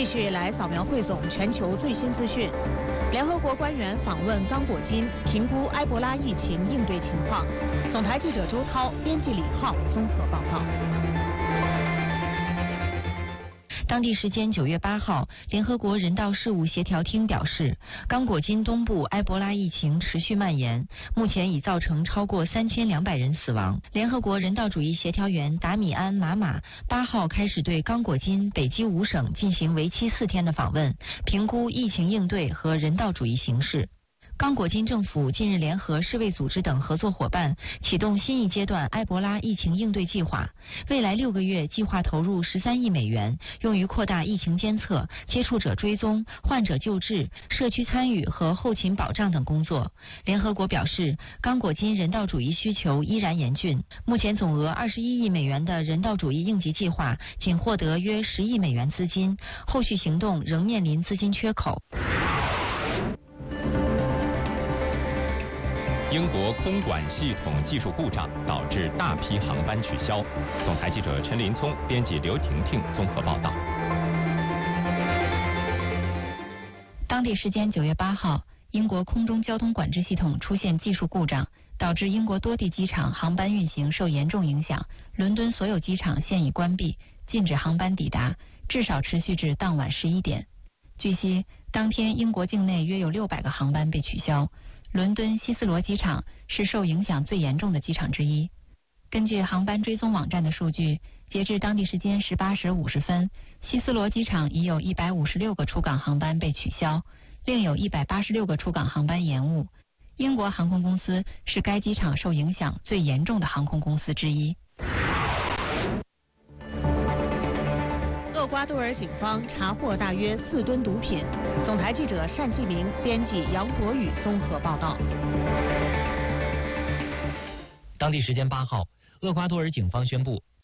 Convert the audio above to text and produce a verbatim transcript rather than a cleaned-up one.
继续来扫描汇总全球最新资讯。联合国官员访问刚果金，评估埃博拉疫情应对情况。总台记者周涛，编辑李浩综合报道。 当地时间九月八号，联合国人道事务协调厅表示，刚果金东部埃博拉疫情持续蔓延，目前已造成超过三千两百人死亡。联合国人道主义协调员达米安·马马八号开始对刚果金北基五省进行为期四天的访问，评估疫情应对和人道主义形势。刚果金政府近日联合世卫组织等合作伙伴，启动新一阶段埃博拉疫情应对计划。未来六个月，计划投入十三亿美元，用于扩大疫情监测、接触者追踪、患者救治、社区参与和后勤保障等工作。联合国表示，刚果金人道主义需求依然严峻，目前总额二十一亿美元的人道主义应急计划仅获得约十亿美元资金，后续行动仍面临资金缺口。 英国空管系统技术故障导致大批航班取消。总台记者陈林聪、编辑刘婷婷综合报道。 当地时间九月八号，英国空中交通管制系统出现技术故障，导致英国多地机场航班运行受严重影响。伦敦所有机场现已关闭，禁止航班抵达，至少持续至当晚十一点。据悉，当天英国境内约有六百个航班被取消。伦敦希斯罗机场是受影响最严重的机场之一。根据航班追踪网站的数据，截至当地时间十八时五十分，希斯罗机场已有一百五十六个出港航班被取消，另有一百八十六个出港航班延误。英国航空公司是该机场受影响最严重的航空公司之一。 厄瓜多尔警方查获大约四吨毒品。总台记者单继明，编辑杨博宇综合报道。 当地时间八号，厄瓜多尔警方宣布，